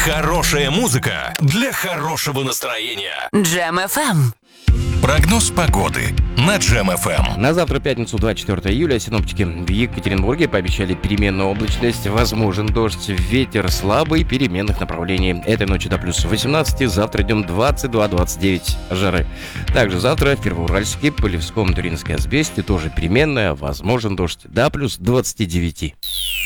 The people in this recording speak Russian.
Хорошая музыка для хорошего настроения. Джем FM. Прогноз погоды на Джем FM. На завтра, пятницу, 24 июля, синоптики в Екатеринбурге пообещали переменную облачность, возможен дождь, ветер слабый, переменных направлений. Этой ночью до плюс 18, завтра днем 22-29 жары. Также завтра в Первоуральске, Полевском, Туринской Азбесте тоже переменная, возможен дождь до плюс 29.